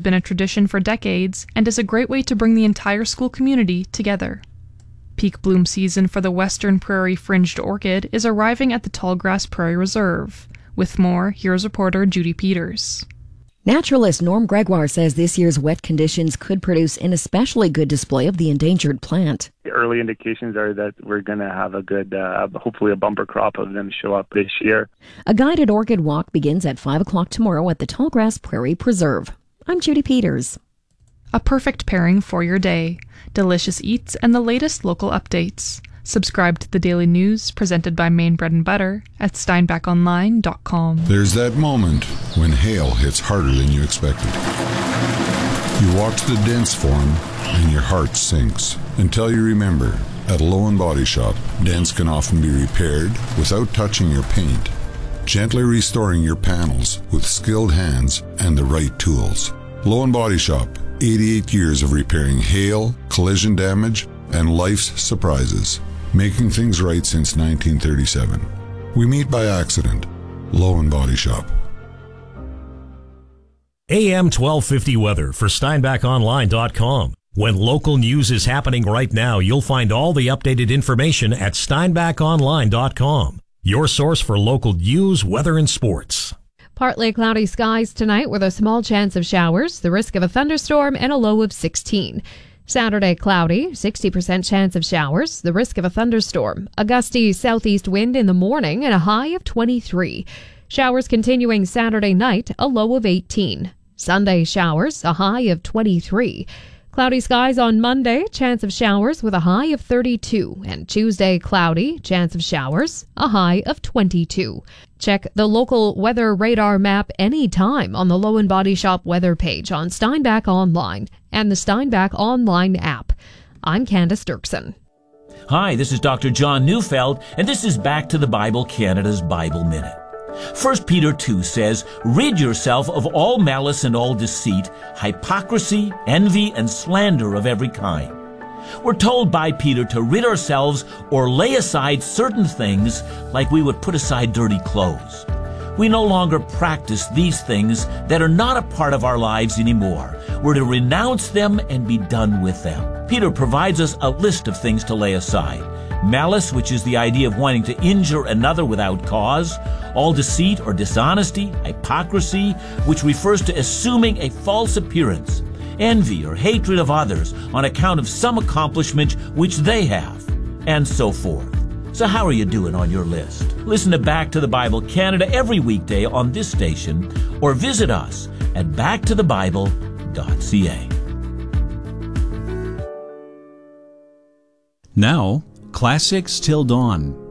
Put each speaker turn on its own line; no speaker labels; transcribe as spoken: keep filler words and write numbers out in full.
been a tradition for decades and is a great way to bring the entire school community together. Peak bloom season for the western prairie fringed orchid is arriving at the Tallgrass Prairie Reserve. With more, here's reporter Judy Peters.
Naturalist Norm Gregoire says this year's wet conditions could produce an especially good display of the endangered plant.
The early indications are that we're going to have a good, uh, hopefully a bumper crop of them show up this year.
A guided orchid walk begins at five o'clock tomorrow at the Tallgrass Prairie Preserve. I'm Judy Peters.
A perfect pairing for your day. Delicious eats and the latest local updates. Subscribe to the daily news presented by Maine Bread and Butter at steinbach online dot com.
There's that moment when hail hits harder than you expected. You watch the dents form and your heart sinks until you remember, at Low and Body Shop, dents can often be repaired without touching your paint, gently restoring your panels with skilled hands and the right tools. Low and Body Shop, eighty-eight years of repairing hail, collision damage, and life's surprises. Making things right since nineteen thirty-seven. We meet by accident. Low and Body Shop.
A M twelve fifty weather for steinbach online dot com. When local news is happening right now, you'll find all the updated information at steinbach online dot com. Your source for local news, weather, and sports.
Partly cloudy skies tonight with a small chance of showers, the risk of a thunderstorm, and a low of sixteen. Saturday, cloudy, sixty percent chance of showers, the risk of a thunderstorm. A gusty southeast wind in the morning and a high of twenty-three. Showers continuing Saturday night, a low of eighteen. Sunday showers, a high of twenty-three. Cloudy skies on Monday, chance of showers with a high of thirty-two. And Tuesday, cloudy, chance of showers, a high of twenty-two. Check the local weather radar map anytime on the Low and Body Shop weather page on Steinbach Online and the Steinbach Online app. I'm Candace Dirksen.
Hi, this is Doctor John Neufeld, and this is Back to the Bible Canada's Bible Minute. First Peter two says, "Rid yourself of all malice and all deceit, hypocrisy, envy, and slander of every kind." We're told by Peter to rid ourselves or lay aside certain things like we would put aside dirty clothes. We no longer practice these things that are not a part of our lives anymore. We're to renounce them and be done with them. Peter provides us a list of things to lay aside. Malice, which is the idea of wanting to injure another without cause. All deceit or dishonesty. Hypocrisy, which refers to assuming a false appearance. Envy or hatred of others on account of some accomplishment which they have, and so forth. So how are you doing on your list? Listen to Back to the Bible Canada every weekday on this station, or visit us at back to the bible dot c a.
Now, Classics Till Dawn.